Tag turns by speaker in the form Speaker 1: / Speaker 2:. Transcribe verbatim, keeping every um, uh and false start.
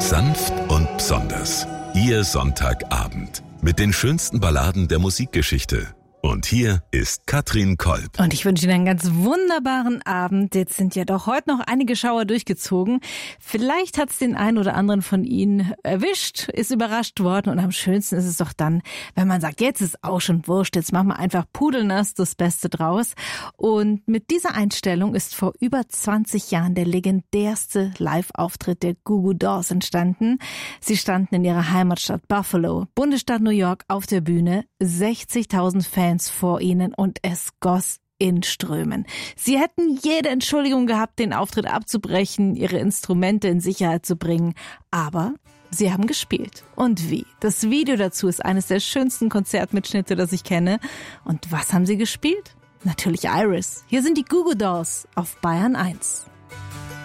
Speaker 1: Sanft und besonders. Ihr Sonntagabend mit den schönsten Balladen der Musikgeschichte. Und hier ist Katrin Kolb.
Speaker 2: Und ich wünsche Ihnen einen ganz wunderbaren Abend. Jetzt sind ja doch heute noch einige Schauer durchgezogen. Vielleicht hat es den einen oder anderen von Ihnen erwischt, ist überrascht worden. Und am schönsten ist es doch dann, wenn man sagt, jetzt ist auch schon wurscht, jetzt machen wir einfach pudelnass das Beste draus. Und mit dieser Einstellung ist vor über zwanzig Jahren der legendärste Live-Auftritt der Goo Goo Dolls entstanden. Sie standen in ihrer Heimatstadt Buffalo, Bundesstaat New York, auf der Bühne. sechzigtausend Fans vor ihnen und es goss in Strömen. Sie hätten jede Entschuldigung gehabt, den Auftritt abzubrechen, ihre Instrumente in Sicherheit zu bringen, aber sie haben gespielt. Und wie? Das Video dazu ist eines der schönsten Konzertmitschnitte, das ich kenne. Und was haben sie gespielt? Natürlich Iris. Hier sind die Goo Goo Dolls auf Bayern eins.